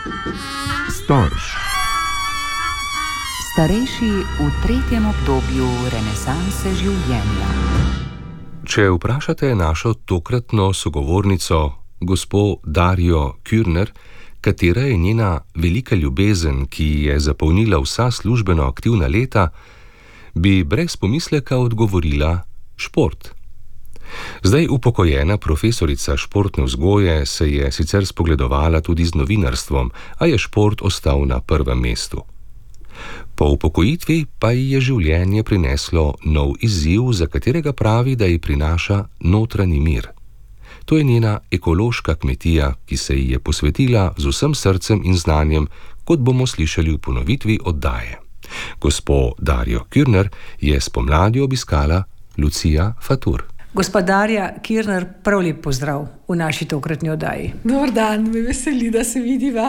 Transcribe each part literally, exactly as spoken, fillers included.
Storž. Starejši v tretjem obdobju renesanse življenja. Če vprašate našo tokratno sogovornico, gospo Darjo Kürner, katera je njena velika ljubezen, ki je zapolnila vsa službeno aktivna leta, bi brez pomisleka odgovorila šport. Zdaj upokojena profesorica športne vzgoje se je sicer spogledovala tudi z novinarstvom, a je šport ostal na prvem mestu. Po upokojitvi pa ji je življenje prineslo nov izziv, za katerega pravi, da ji prinaša notranji mir. To je njena ekološka kmetija, ki se ji je posvetila z vsem srcem in znanjem, kot bomo slišali v ponovitvi oddaje. Gospo Darjo Kürner je spomladi obiskala Lucija Fatur. Gospa Darja Kürner, prav lep pozdrav v naši tokratni oddaji. Dobar dan, me veseli, da se vidiva.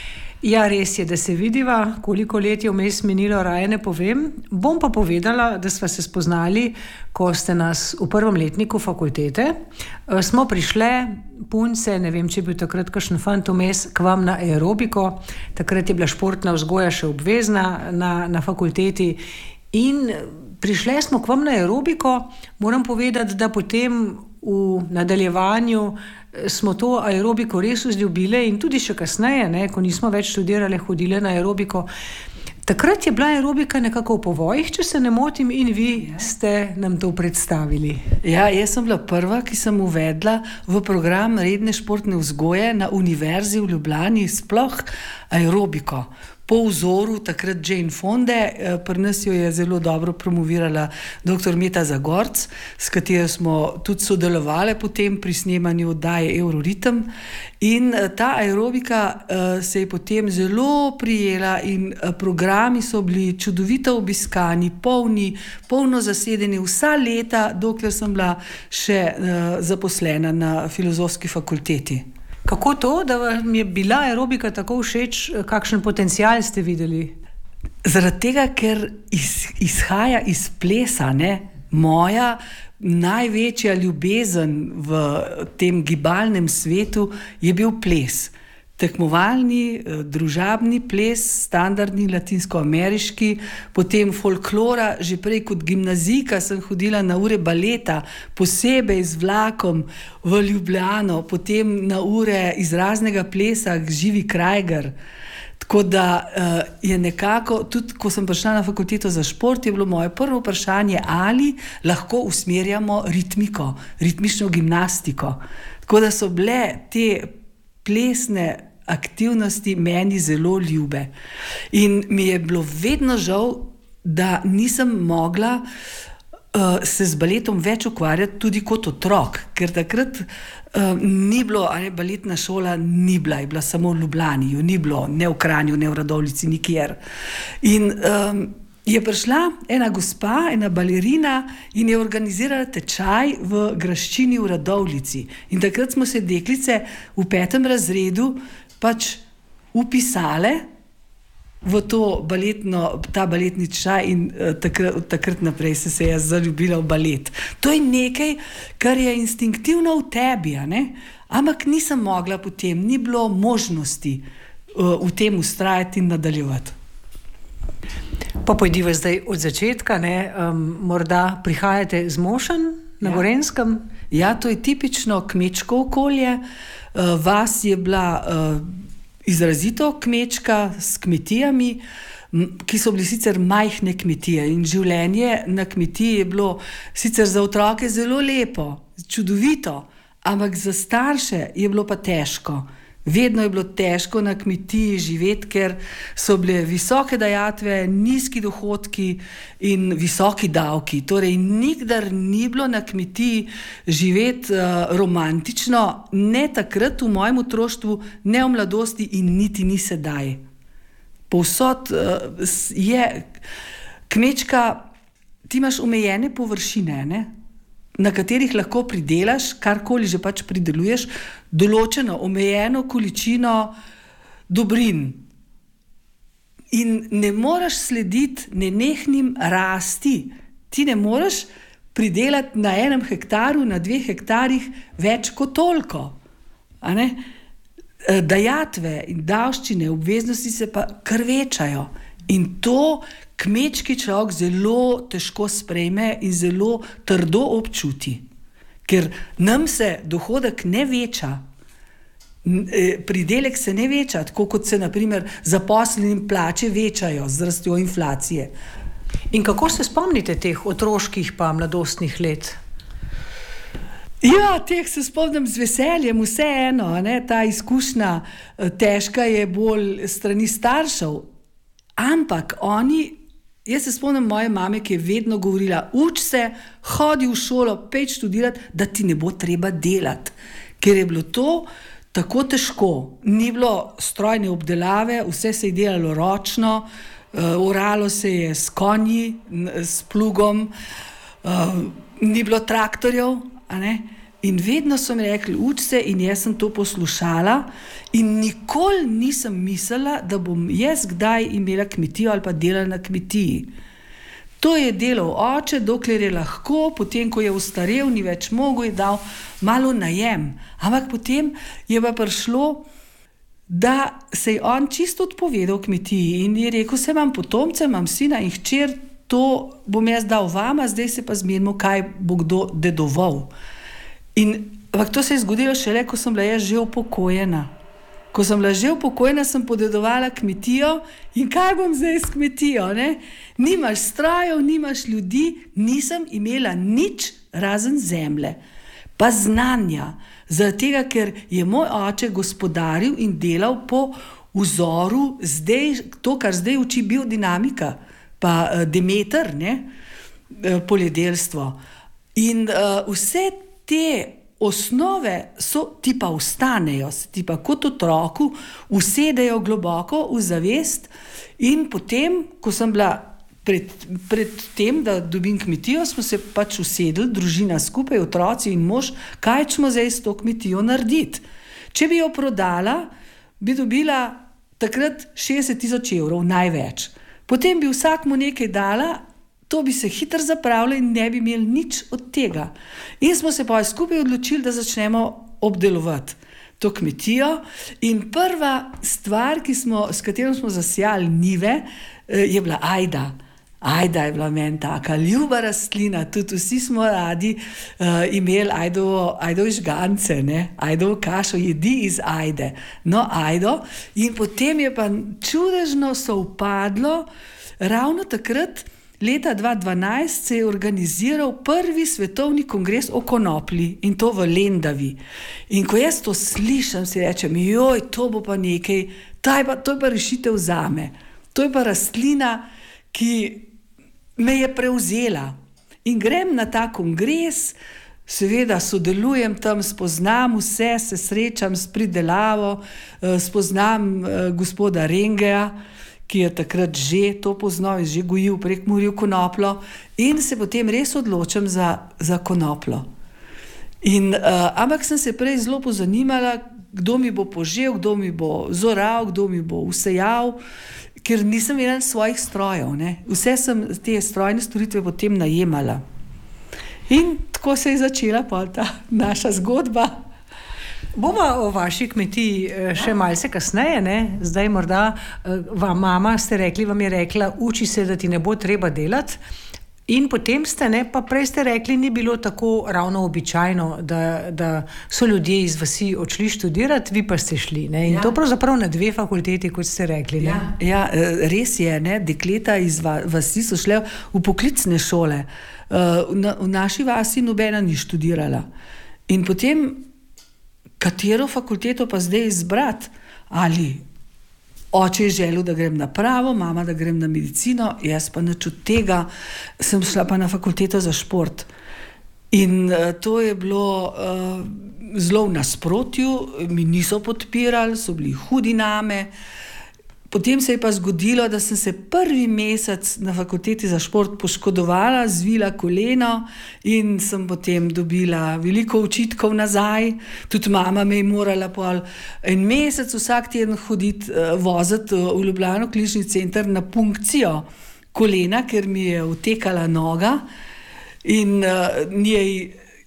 Ja, res je, da se vidiva. Koliko let je vmes minilo, raje ne povem. Bom pa povedala, da sva se spoznali, ko ste nas v prvem letniku fakultete. Smo prišle, punce, ne vem, če je bil takrat kakšen fant vmes, k vam na aerobiko. Takrat je bila športna vzgoja še obvezna na, na fakulteti. In prišle smo k vam na aerobiko. Moram povedati, da potem v nadaljevanju smo to aerobiko res vzljubile in tudi še kasneje, ne, ko nismo več študirale, hodile na aerobiko. Takrat je bila aerobika nekako v povojih, če se ne motim, in vi ste nam to predstavili. Ja, jaz sem bila prva, ki sem uvedla v program redne športne vzgoje na Univerzi v Ljubljani sploh aerobiko. Po vzoru takrat Jane Fonde, pri nas jo je zelo dobro promovirala doktor Meta Zagorc, s katero smo tudi sodelovali potem pri snemanju oddaje Euroritem. In ta aerobika se je potem zelo prijela in programi so bili čudovito obiskani, polni, polno zasedeni vsa leta, dokler sem bila še zaposlena na Filozofski fakulteti. Kako to, da vam je bila aerobika tako všeč, kakšen potencial ste videli? Zaradi tega, ker iz, izhaja iz plesa, ne? Moja največja ljubezen v tem gibalnem svetu je bil ples. Tekmovalni, družabni ples, standardni latinskoameriški, potem folklora, že prej kot gimnazijka sem hodila na ure baleta, posebej z vlakom v Ljubljano, potem na ure izraznega plesa Živi Krajger. Tako da je nekako, tudi ko sem prišla na fakulteto za šport, je bilo moje prvo vprašanje, ali lahko usmerjamo ritmiko, ritmično gimnastiko. Tako da so bile te plesne aktivnosti meni zelo ljube. In mi je bilo vedno žal, da nisem mogla uh, se z baletom več ukvarjati tudi kot otrok, ker takrat uh, ni bilo, ali baletna šola ni bila, je bila samo v Ljubljani, jo ni bilo, ne v Kranju, ne v Radovljici, nikjer. In um, je prišla ena gospa, ena balerina in je organizirala tečaj v graščini v Radovljici. In takrat smo se deklice v petem razredu pač upisale v to baletno, ta baletni tečaj in uh, takrat, takrat naprej se se je zaljubila v balet. To je nekaj, kar je instinktivno v tebi, ne? Ampak nisem mogla potem, ni bilo možnosti uh, v tem vztrajati in nadaljevati. Pa pojdiva zdaj od začetka, ne? Um, morda prihajate z Mošen na ja. Gorenskem? Ja, to je tipično kmečko okolje. Uh, vas je bila uh, izrazito kmečka s kmetijami, m, ki so bili sicer majhne kmetije in življenje na kmetiji je bilo sicer za otroke zelo lepo, čudovito, ampak za starše je bilo pa težko. Vedno je bilo težko na kmetiji živeti, ker so bile visoke dajatve, nizki dohodki in visoki davki. Torej, nikdar ni bilo na kmetiji živeti uh, romantično, ne takrat v mojem otroštvu, ne v mladosti in niti ni sedaj. Povsod uh, je kmečka, ti imaš omejene površine, ne? Na katerih lahko pridelaš, karkoli že pač prideluješ, določeno, omejeno količino dobrin. In ne moreš slediti nenehnim rasti. Ti ne moreš pridelati na enem hektaru, na dveh hektarjih več kot toliko. A ne? dajatve in davščine, obveznosti se pa kar večajo. In to kmečki človek zelo težko sprejme in zelo trdo občuti. Ker nam se dohodek ne veča, pridelek se ne veča, tako kot se na primer zaposlenim plače večajo z rastjo inflacije. In kako se spomnite teh otroških pa mladostnih let? Ja, teh se spomnim z veseljem, vseeno, ne, ta izkušnja težka je bolj strani staršev, ampak oni, jaz se spomnim moje mame, ki je vedno govorila, uč se, hodi v šolo, pej študirati, da ti ne bo treba delati, ker je bilo to tako težko, ni bilo strojne obdelave, vse se je delalo ročno, uh, oralo se je s konji, s plugom, uh, ni bilo traktorjev, a ne? In vedno so mi rekli, uč se, in jaz sem to poslušala in nikoli nisem mislila, da bom jaz kdaj imela kmetijo ali pa delala na kmetiji. To je delal oče, dokler je lahko, potem, ko je ostarel, ni več mogel, je dal malo najem. Ampak potem je pa prišlo, da se je on čisto odpovedal kmetiji in je rekel, se imam potomce, imam sina in hčer, to bom jaz dal vama, zdaj se pa zmenimo, kaj bo kdo dedoval. In ampak to se je zgodilo šele, ko sem bila jaz že upokojena. Ko sem bila že upokojena, sem podedovala kmetijo in kaj bom zdaj s kmetijo, ne? Nimaš strojev, nimaš ljudi, nisem imela nič razen zemlje. Pa znanja, zaradi tega, ker je moj oče gospodaril in delal po vzoru zdaj, to, kar zdaj uči biodinamika, pa Demeter, ne? Poljedelstvo. In uh, vse te osnove so, ti pa ostanejo, ti pa kot otroku usedejo globoko v zavest in potem, ko sem bila pred, pred tem, da dobim kmetijo, smo se pač usedli, družina skupaj, otroci in mož, kaj ćemo zdaj s to kmetijo narediti. Če bi jo prodala, bi dobila takrat šestdeset tisoč evrov, največ. Potem bi vsakmu nekaj dala, to bi se hitro zapravilo in ne bi imeli nič od tega. In smo se pa skupaj odločili, da začnemo obdelovati to kmetijo. In prva stvar, ki smo, s katero smo zasijali njive, je bila ajda. Ajda je bila meni taka ljuba rastlina, tudi vsi smo radi uh, imeli ajdovo, ajdovo žgance, ne? Ajdovo kašo, jedi iz ajde. No, ajdo. In potem je pa čudežno sovpadlo, ravno takrat, leta dva tisoč dvanajst se je organiziral prvi svetovni kongres o konoplji in to v Lendavi. In ko jaz to slišam, si rečem, joj, to bo pa nekaj, to je pa, to je pa rešitev zame. To je pa rastlina, ki me je prevzela. In grem na ta kongres, seveda sodelujem tam, spoznam vse, se srečam s pridelavo, spoznam gospoda Rengeja, ki je takrat že to poznal, že gojil prek Prekmurju konoplo in se potem res odločim za, za konoplo. In, uh, ampak sem se prej zelo pozanimala, kdo mi bo požel, kdo mi bo zoral, kdo mi bo usejal, ker nisem imela svojih strojev, ne. Vse sem te strojne storitve potem najemala. In tako se je začela pa ta naša zgodba. Bomo o vaši kmetiji še malce kasneje, ne? Zdaj morda vam mama, ste rekli, vam je rekla, uči se, da ti ne bo treba delati. In potem ste, ne, pa prej ste rekli, ni bilo tako ravno običajno, da, da so ljudje iz vasi odšli študirati, vi pa ste šli, ne? In ja. To pravzaprav na dve fakulteti, kot ste rekli, ne? Ja, ja, res je, ne? Dekleta iz vasi so šle v poklicne šole. V naši vasi nobena ni študirala. In potem katero fakulteto pa zdaj izbrati? Ali oče je želel, da grem na pravo, mama, da grem na medicino, jaz pa nič od tega, sem šla pa na fakulteto za šport. In uh, to je bilo uh, zelo v nasprotju, mi niso podpirali, so bili hudi name. Potem se je pa zgodilo, da sem se prvi mesec na fakulteti za šport poškodovala, zvila koleno in sem potem dobila veliko očitkov nazaj. Tudi mama me je morala pol en mesec vsak teden hoditi, voziti v Ljubljano klinični center na punkcijo kolena, ker mi je utekala noga in uh, njej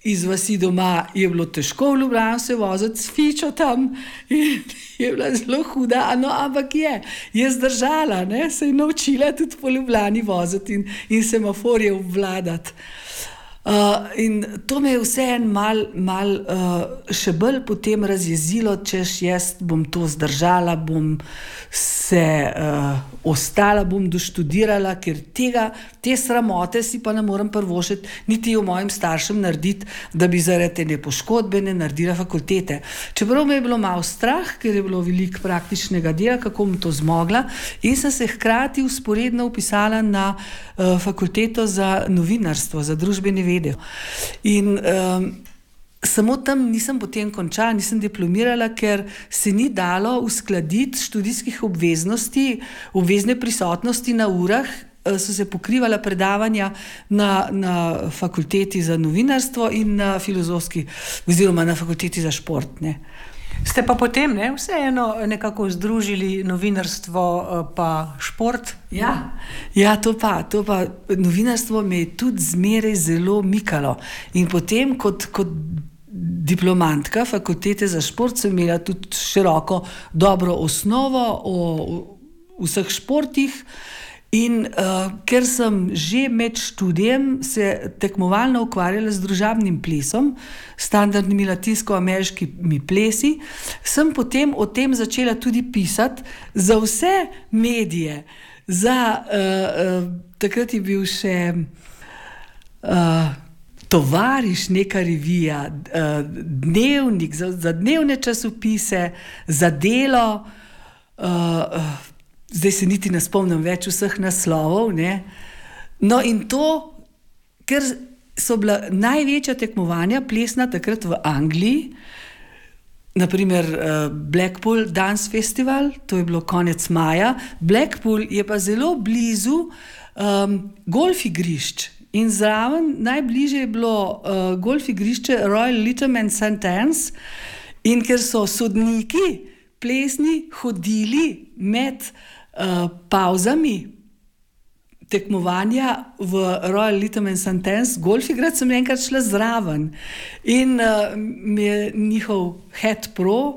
iz vasi doma je bilo težko v Ljubljano se voziti s fičo tam in je bila zelo huda, no, ampak je, je zdržala, ne, se je naučila tudi po Ljubljani voziti in, in semaforje obvladati. Uh, in to me je vseeno mal, mal uh, še bolj potem razjezilo, češ jaz bom to zdržala, bom se uh, ostala, bom doštudirala, ker tega, te sramote si pa ne morem prvošiti, niti o mojim staršem narediti, da bi zaradi te poškodbe ne naredila fakultete. Čeprav me je bilo malo strah, ker je bilo veliko praktičnega dela, kako bom to zmogla, in sem se hkrati usporedno upisala na uh, fakulteto za novinarstvo, za družbene vede. In um, samo tam nisem potem končala, nisem diplomirala, ker se ni dalo uskladiti študijskih obveznosti, obvezne prisotnosti na urah, so se pokrivala predavanja na, na fakulteti za novinarstvo in na filozofski, oziroma na fakulteti za šport, ne. Ste pa potem, ne, vseeno nekako združili novinarstvo pa šport? Ja, ja to pa, to pa novinarstvo me je tudi zmeraj zelo mikalo. In potem kot, kot diplomantka fakultete za šport sem imela tudi široko dobro osnovo o, o vseh športih. In uh, ker sem že med študijem se tekmovalno ukvarjala z družabnim plesom, standardnimi latinsko-ameriškimi plesi, sem potem o tem začela tudi pisati za vse medije. Za, uh, uh, takrat je bil še uh, Tovariš, neka revija, uh, dnevnik, za, za dnevne časopise, za Delo, uh, zdaj se niti ne spomnim več vseh naslovov, ne. No in to, ker so bila največja tekmovanja plesna takrat v Angliji, naprimer Blackpool Dance Festival, to je bilo konec maja, Blackpool je pa zelo blizu um, golf igrišč in zraven najbližje je bilo uh, golf igrišče Royal Lytham and Saint Anne's, in ker so sodniki plesni hodili med Uh, pauzami tekmovanja v Royal Lytham and Saint Anne's golf igrat, sem enkrat šla zraven in uh, mi je njihov head pro uh,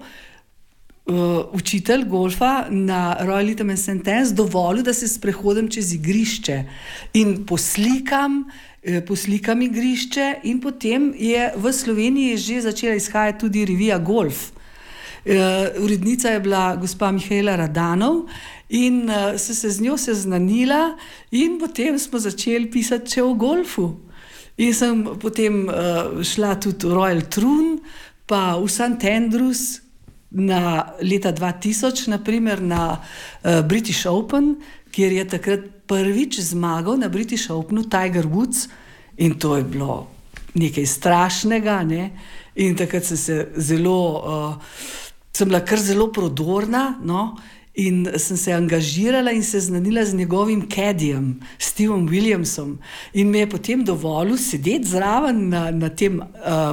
učitelj golfa na Royal Lytham and Saint Anne's dovolil, da se sprehodim čez igrišče in poslikam poslikam igrišče, in potem je v Sloveniji že začela izhajati tudi revija Golf. Uh, urednica je bila gospa Mihaela Radanov in uh, se, se z njo seznanila in potem smo začeli pisati še o golfu. In sem potem uh, šla tudi v Royal Troon, pa v Saint Andrews na leta dva tisoč, naprimer na uh, British Open, kjer je takrat prvič zmagal na British Openu Tiger Woods, in to je bilo nekaj strašnega, ne? In takrat sem se zelo... Uh, sem bila kar zelo prodorna, no, in sem se angažirala in se znanila z njegovim caddyjem, Stevom Williamsom, in me je potem dovolil sedeti zraven na, na tem uh,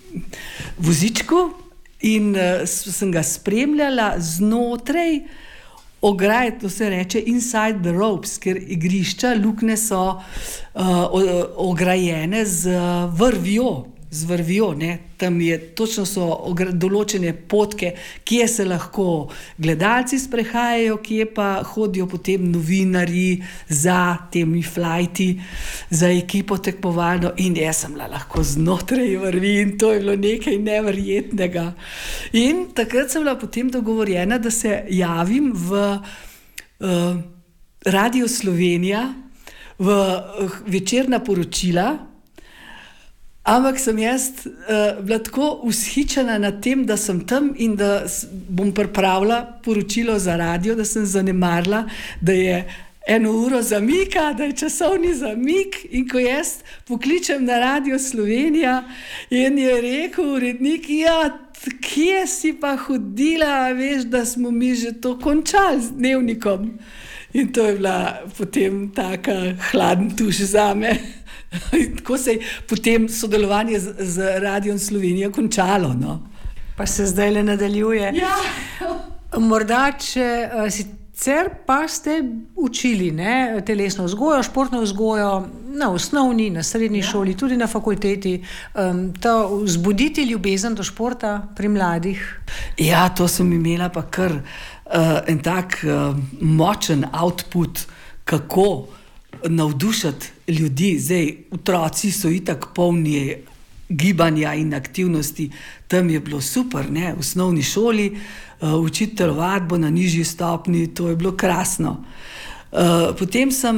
vozičku in uh, sem ga spremljala znotraj ograje, to se reče inside the ropes, ker igrišča, luknje so uh, ograjene z vrvjo, z vrvjo, ne, tam je, točno so določene potke, kje se lahko gledalci sprehajajo, kje pa hodijo potem novinarji za temi flighti, za ekipo tekmovalno, in jaz sem lahko znotraj vrvi in to je bilo nekaj neverjetnega. In takrat sem bila potem dogovorjena, da se javim v uh, Radio Slovenija, v uh, večerna poročila. Ampak sem jaz uh, bila tako vzhičena nad tem, da sem tam in da bom pripravila poročilo za radio, da sem zanemarila, da je eno uro zamika, da je časovni zamik, in ko jaz pokličem na Radio Slovenija in je rekel urednik, ja, kje si pa hodila, veš, da smo mi že to končali z dnevnikom. In to je bila potem taka hladen tuš zame. Tako se je potem sodelovanje z, z Radiom Slovenija končalo. No. Pa se zdaj le nadaljuje. Ja. Morda, če uh, si Sicer pa ste učili, ne, telesno vzgojo, športno vzgojo na osnovni, na srednji ja. šoli, tudi na fakulteti. Um, to vzbuditi ljubezen do športa pri mladih? Ja, to sem imela pa kar uh, en tak uh, močen output, kako navdušiti ljudi. Zdaj, otroci so itak polni gibanja in aktivnosti, tam je bilo super, ne, v osnovni šoli. Uh, učiti telovadbo na nižji stopni, to je bilo krasno. Uh, potem sem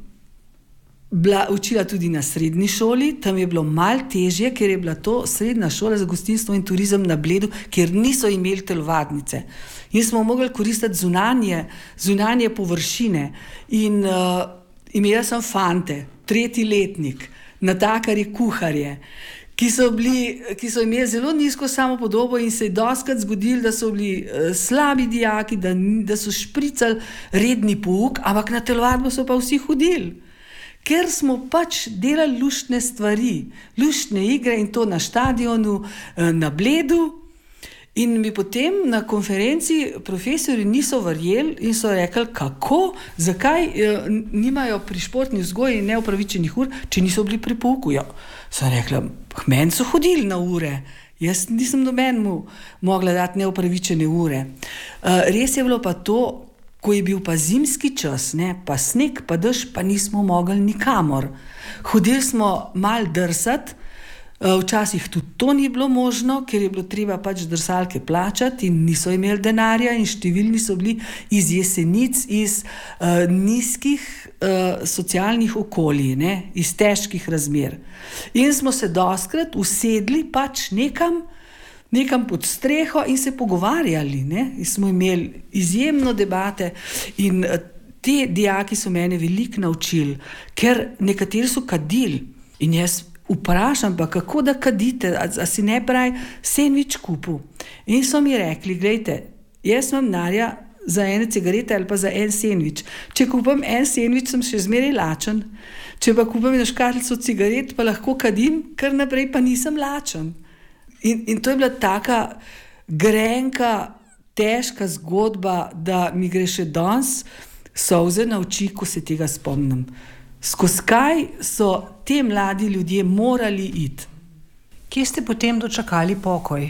bila učila tudi na srednji šoli, tam je bilo malo težje, ker je bila to srednja šola za gostinstvo in turizem na Bledu, kjer niso imeli telovadnice. In smo mogli koristiti zunanje, zunanje površine. In uh, imela sem fante, tretji letnik, natakarje, kuharje, Ki so, bili, ki so imeli zelo nizko samopodobo in se je dostikrat zgodilo, da so bili uh, slabi dijaki, da, da so špricali redni pouk, ampak na telovadbo so pa vsi hodili. Ker smo pač delali luštne stvari, luštne igre in to na štadionu, uh, na Bledu. In mi potem na konferenci profesori niso verjeli in so rekli, kako, zakaj eh, nimajo pri športni vzgoji neupravičenih ur, če niso bili pri pouku. Ja. Sem rekla, meni so hodili na ure, jaz nisem nobenemu mogla dati neupravičene ure. Eh, res je bilo pa to, ko je bil pa zimski čas, ne, pa sneg, pa dež, pa nismo mogli nikamor. Hodili smo mal drsati, včasih tudi to ni bilo možno, ker je bilo treba pač drsalke plačati in niso imeli denarja in številni so bili iz Jesenic, iz uh, nizkih uh, socialnih okolij, ne, iz težkih razmer. In smo se dostikrat usedli pač nekam, nekam pod streho in se pogovarjali, ne, in smo imeli izjemno debate in uh, te dijaki so mene veliko naučili, ker nekateri so kadili in jaz vprašam pa, kako da kadite, a, a si ne pravi sendvič kupil. In so mi rekli, glejte, jaz imam denarja za ene cigarete ali pa za en sendvič. Če kupim en sendvič, sem še zmeraj lačen. Če pa kupim eno škatlico cigaret, pa lahko kadim, kar naprej pa nisem lačen. In, in to je bila taka grenka, težka zgodba, da mi gre še danes solze na oči, ko se tega spomnim. Skozi kaj so te mladi ljudje morali iti? Kje ste potem dočakali pokoj?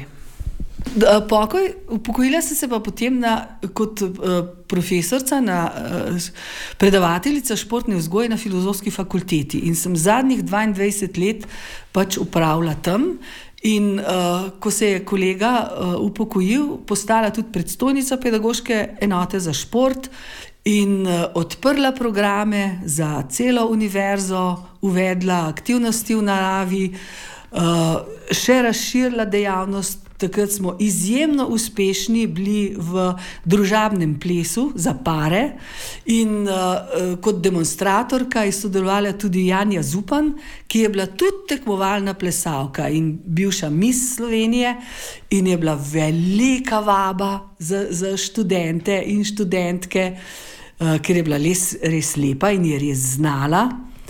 Pokoj, upokojila sem se pa potem na, kot uh, profesorca, na, uh, predavateljica športne vzgoje na Filozofski fakulteti in sem zadnjih dvaindvajset let pač upravila tam. In uh, ko se je kolega uh, upokojil, postala tudi predstojnica pedagoške enote za šport in uh, odprla programe za celo univerzo, uvedla aktivnosti v naravi, uh, še razširila dejavnost. Takrat smo izjemno uspešni bili v družabnem plesu za pare in uh, kot demonstratorka je sodelovala tudi Janja Zupan, ki je bila tudi tekmovalna plesalka in bivša Miss Slovenije in je bila velika vaba za, za študente in študentke, uh, ker je bila res, res lepa in je res znala.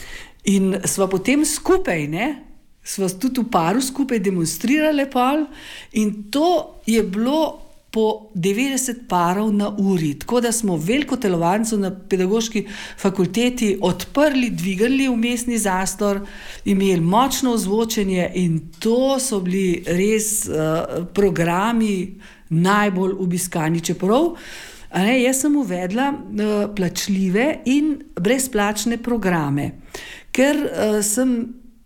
In sva potem skupaj, ne, sva tudi v paru skupaj demonstrirali pol in to je bilo po devetdeset parov na uri. Tako da smo veliko telovadnico na pedagoški fakulteti odprli, dvigali vmesni zastor, imeli močno ozvočenje in to so bili res uh, programi najbolj obiskani. Čeprav ne, jaz sem uvedla uh, plačljive in brezplačne programe, ker uh, sem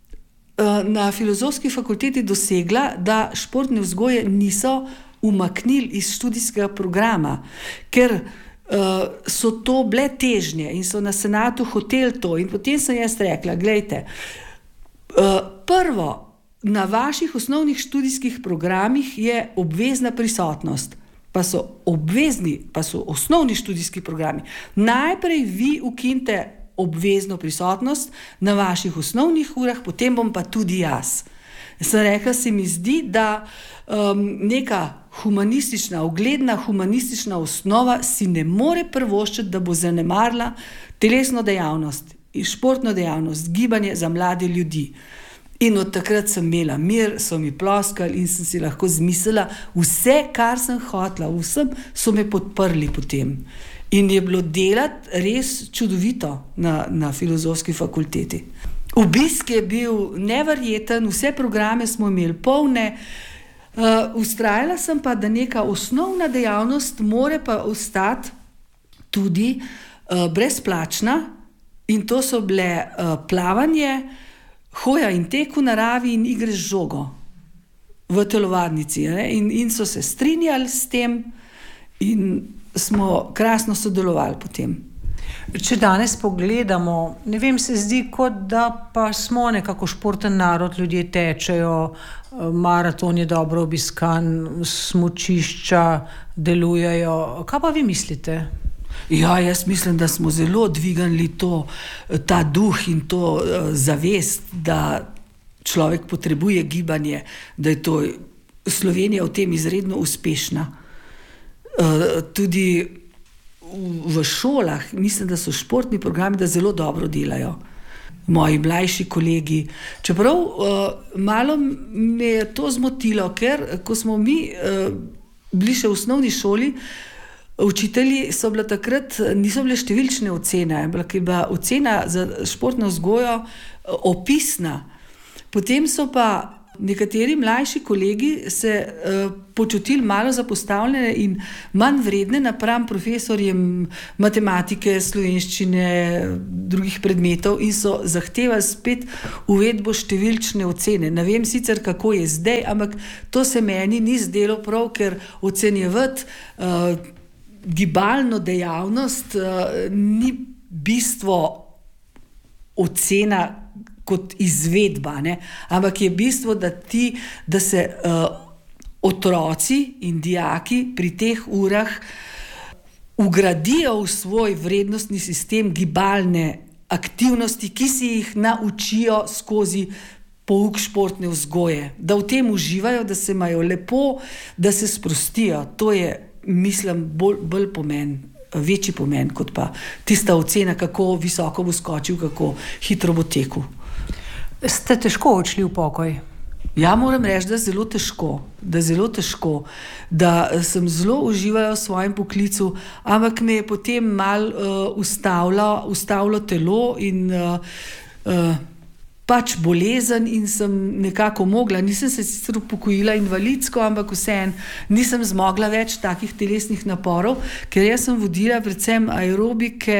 na Filozofski fakulteti dosegla, da športne vzgoje niso umaknili iz študijskega programa, ker uh, so to bile težnje in so na senatu hoteli to. In potem sem jaz rekla, glejte, uh, prvo, na vaših osnovnih študijskih programih je obvezna prisotnost, pa so obvezni, pa so osnovni študijski programi. Najprej vi ukinite obvezno prisotnost na vaših osnovnih urah, potem bom pa tudi jaz. Sem rekla, se mi zdi, da um, neka humanistična, ugledna humanistična osnova si ne more privoščiti, da bo zanemarila telesno dejavnost in športno dejavnost, gibanje za mlade ljudi. In od takrat sem imela mir, so mi ploskali in sem si lahko zmislila vse, kar sem hotela, vsem so me podprli potem. In je bilo delati res čudovito na, na filozofski fakulteti. Obisk je bil neverjeten, vse programe smo imeli polne. Uh, vztrajala sem pa, da neka osnovna dejavnost more pa ostati tudi uh, brezplačna, in to so bile uh, plavanje, hoja in tek v naravi in igre z žogo v telovadnici. In, in so se strinjali s tem in smo krasno sodelovali potem. Če danes pogledamo, ne vem, se zdi, kot da pa smo nekako športen narod, ljudje tečejo, maraton je dobro obiskan, smučišča delujejo. Kaj pa vi mislite? Ja, jaz mislim, da smo zelo dvignili to, ta duh in to uh, zavest, da človek potrebuje gibanje, da je to Slovenija v tem izredno uspešna. Uh, tudi v, v šolah, mislim, da so športni programi, da zelo dobro delajo. Moji mlajši kolegi. Čeprav uh, malo me je to zmotilo, ker ko smo mi uh, bili še v osnovni šoli, učitelji so bile takrat, niso bile številčne ocene, ampak je bila ocena za športno vzgojo opisna. Potem so pa nekateri mlajši kolegi se uh, počutili malo zapostavljene in manj vredne napram profesorjem matematike, slovenščine, drugih predmetov in so zahtevali spet uvedbo številčne ocene. Ne vem sicer, kako je zdaj, ampak to se meni ni zdelo prav, ker ocenjevati uh, gibalno dejavnost uh, ni bistvo ocena kot izvedba, ne? Ampak je bistvo, da, ti, da se uh, otroci in dijaki pri teh urah ugradijo v svoj vrednostni sistem gibalne aktivnosti, ki si jih naučijo skozi pouk športne vzgoje, da v tem uživajo, da se imajo lepo, da se sprostijo. To je, mislim, bolj, bolj pomen, večji pomen, kot pa tista ocena, kako visoko bo skočil, kako hitro bo tekel. Ste težko odšli v pokoj? Ja, moram reči, da zelo težko, da zelo težko, da sem zelo uživala v svojem poklicu, ampak me je potem malo uh, ustavilo, ustavilo telo in uh, uh, pač bolezen in sem nekako mogla, nisem se sicer upokojila invalidsko, ampak vseeno nisem zmogla več takih telesnih naporov, ker jaz sem vodila predvsem aerobike,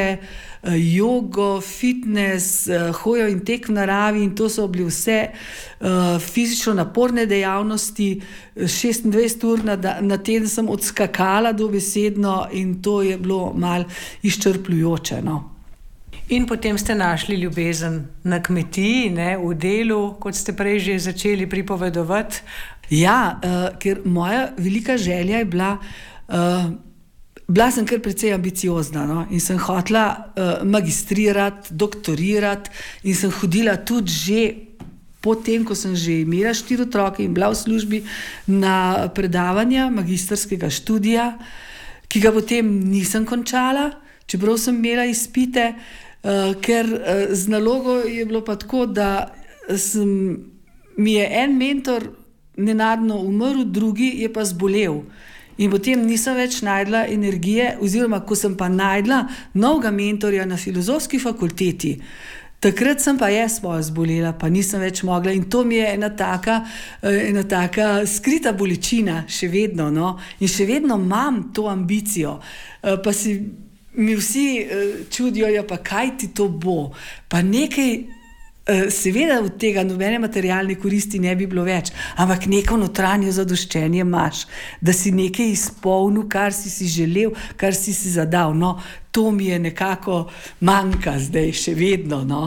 jogo, fitness, hojo in tek v naravi in to so bili vse uh, fizično naporne dejavnosti, šestindvajset ur na, na teden sem odskakala dobesedno in to je bilo malo izčrpljujoče, no. In potem ste našli ljubezen na kmetiji, ne, v delu, kot ste prej že začeli pripovedovati. Ja, uh, ker moja velika želja je bila, uh, bila sem kar precej ambiciozna, no? In sem hotela uh, magistrirati, doktorirati in sem hodila tudi že potem, ko sem že imela štiri otroke in bila v službi, na predavanja magistrskega študija, ki ga potem nisem končala, čeprav sem imela izpite, uh, ker uh, z nalogo je bilo pa tako, da sem, mi je en mentor nenadno umrl, drugi je pa zbolel. In potem nisem več najdla energije, oziroma ko sem pa najdla novega mentorja na filozofski fakulteti, takrat sem pa jaz svojo zbolela, pa nisem več mogla in to mi je ena taka, ena taka skrita bolečina še vedno, no? In še vedno imam to ambicijo, pa si mi vsi čudijo, ja pa kaj ti to bo, pa nekaj, seveda od tega nobene materialne koristi ne bi bilo več, ampak neko notranje zadoščenje imaš, da si nekaj izpolnil, kar si si želel, kar si si zadal, no, to mi je nekako manjka zdaj še vedno, no.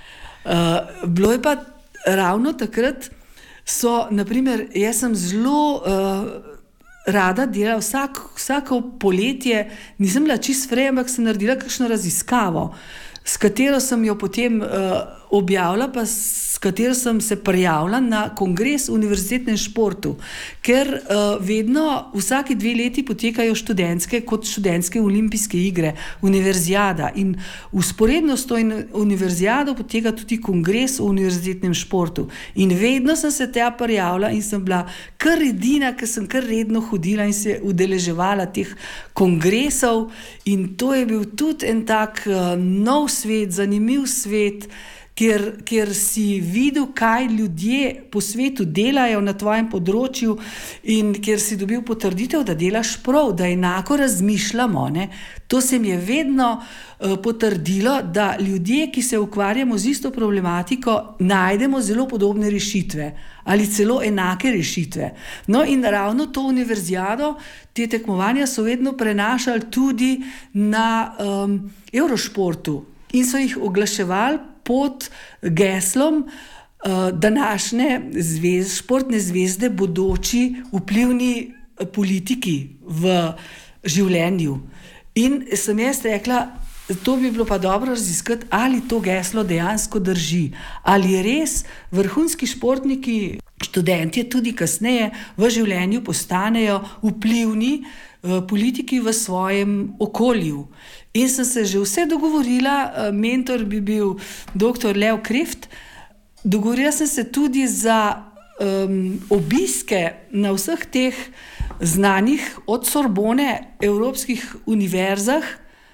Uh, bilo je pa ravno takrat so, naprimer, jaz sem zelo uh, rada delala vsak, vsako poletje, nisem bila čist frej, ampak sem naredila kakšno raziskavo. s katero sem jo potem uh, objavila, pa s katero sem se prijavila na kongres v univerzitetnem športu, ker uh, vedno vsake dve leti potekajo študentske kot študentske olimpijske igre, univerzijada, in vzporedno s to univerzijado poteka tudi kongres v univerzitetnem športu. In vedno sem se tja prijavila in sem bila kar edina, ker sem kar redno hodila in se udeleževala teh kongresov, in to je bil tudi en tak uh, nov svet, zanimiv svet, kjer, kjer si videl, kaj ljudje po svetu delajo na tvojem področju, in kjer si dobil potrditev, da delaš prav, da enako razmišljamo, ne. To se mi je vedno uh, potrdilo, da ljudje, ki se ukvarjamo z isto problematiko, najdemo zelo podobne rešitve ali celo enake rešitve. No, in ravno to univerzijado, te tekmovanja so vedno prenašali tudi na um, Eurošportu in so jih oglaševali pod geslom uh, današnje zvez, športne zvezde, bodoči vplivni politiki v življenju. In sem jaz rekla, to bi bilo pa dobro raziskati, ali to geslo dejansko drži, ali res vrhunski športniki, študentje tudi kasneje v življenju postanejo vplivni uh, politiki v svojem okolju. In sem se že vse dogovorila, mentor bi bil doktor Lev Kreft, dogovorila sem se tudi za um, obiske na vseh teh znanih od Sorbone evropskih univerzah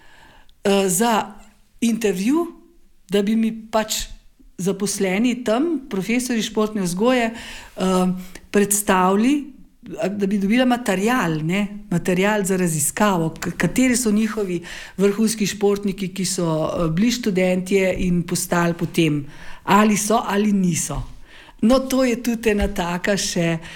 uh, za intervju, da bi mi pač zaposleni tam, profesori športne vzgoje, uh, predstavili, da bi dobila material, ne? material za raziskavo, kateri so njihovi vrhunski športniki, ki so bili študentje in postali potem, ali so ali niso. No, to je tudi ena taka še